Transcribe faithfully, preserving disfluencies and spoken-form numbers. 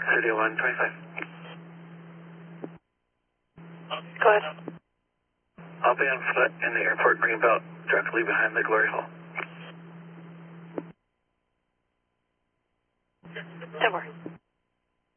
thirty-one twenty-five. Go ahead. I'll be on foot in the airport greenbelt, directly behind the glory hole. Don't worry.